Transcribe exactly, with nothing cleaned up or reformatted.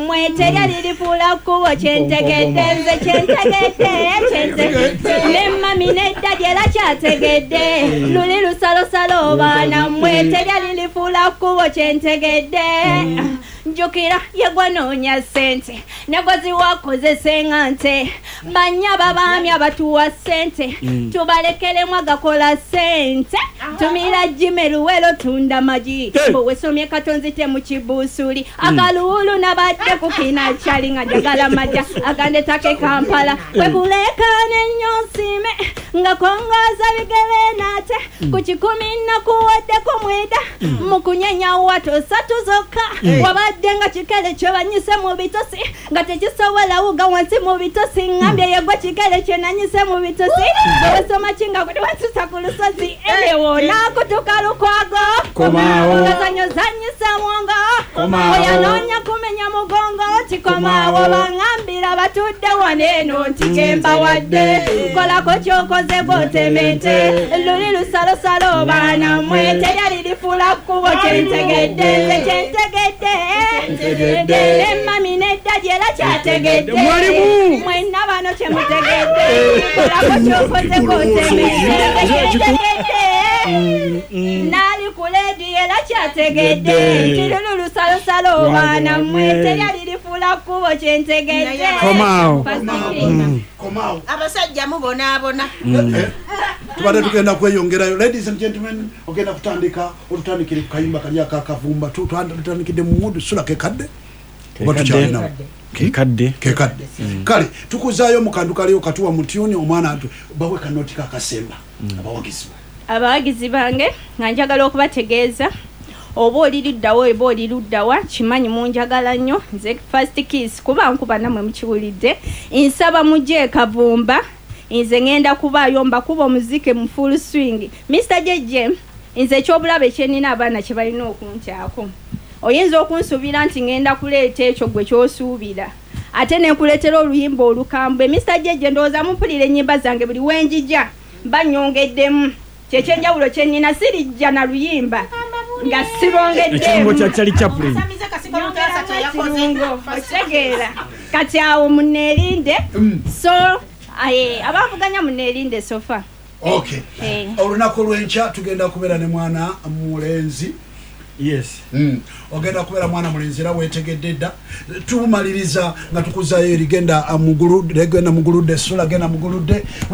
mwete yali lifula kubo chentegedde nze chentegedde chentegedde ne mami nedda dyera kyategedde luli lusalosalo baana mwete yali lifula kubo chentegedde njukira yegwa noonya sente negozi wakozese ngante banya babaami abatuwa sente tubalekeremu agakola sente tumira jime luwelo tunda maji bwe somye katonzite mu kibusuli akaluulu nabadde kukina chali nga jagala maja agande take Kampala kwe kulekane nyosime nga kongoza bigele nate ku kikumi na kuwadde ku mweda mukunyenya watu satu zoka wabadde nga kikele kyo banyise mu bitosi nga tekisobola uga wansi mu bitosi ngambye yegwa kikele kyo nanyise mu bitosi bwesoma kinga kuli watusa ku lusozi elewo nakutuka lukwago komawo ngazanyo zanyisa mwongo oyanonya kumenya mugongo tikomawo bangambira batudde waneno ntikemba wadde kolako kyokoze botemente luli lusalosalo baana mwete yali lifula kubo kyentegedde kyentegedde Tegede mami nedda dyera kyategedde mwalimu mwenna bano kyemutegedde kolako kyokoze botemente nali kuledi era kyategedde kirulu lusalosalo baana mwete yali lifula kubo kyentegedde komao komao abasajja mubonaabona tubadde tugenda kweyongerayo. Ladies and gentlemen, ogenda kutandika olutandikire ku kayimba kali akakavumba tutandikidde mu mudu sula kekadde kekadde kekadde kekadde kale tukuzaayo mu kantu kaliyo katuwa mutuni omwana atu bawe kanoti kakasemba abawagizi abawagizi bange nga njagala okubategeeza oba oli luddawa oba oli luddawa kimanyi munjagala nnyo nze first kiss kuba nkuba namwe mukiwulidde nsaba mujje Kavumba nze ngenda kubaayo mbakuba omuzike mu full swing. Mister Jeje nze kyobulabe kyenina abaana kye balina okunkyako oyinza okunsubira nti ngenda kuleeta ekyo gwe kyosuubira ate ne nkuleetera oluyimba olukambwe. Mister Jeje ndowooza mumpulira ennyimba zange buli wenjija banyongeddemu kyekyenjawulo kyenina sirijja na luyimba nga sirongedde ekirungo kya Charlie Chaplin otegeera kati awo muneerinde so aye abavuganya muneerinde sofa. Okay. Hey. Olunaku lwenkya tugenda kubeera ne mwana mulenzi. Yes. Mm. Ogenda kubeera mwana mulenzi era weetegedde dda. Tumaliriza nga tukuzaayo erigenda muguludde genda muguludde sula genda muguludde.